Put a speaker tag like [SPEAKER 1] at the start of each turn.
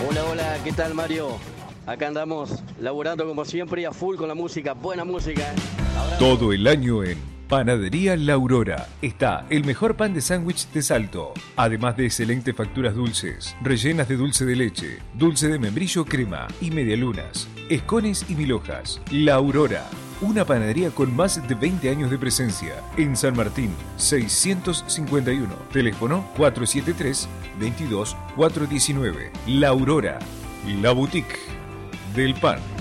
[SPEAKER 1] Hola, hola, ¿qué tal, Mario? Acá andamos laburando como siempre a full con la música, buena música. Abrazo.
[SPEAKER 2] Todo el año en Panadería La Aurora está el mejor pan de sándwich de Salto, además de excelentes facturas dulces, rellenas de dulce de leche, dulce de membrillo crema y medialunas, escones y mil hojas. La Aurora, una panadería con más de 20 años de presencia en San Martín, 651, teléfono 473-22419. La Aurora, la boutique del pan.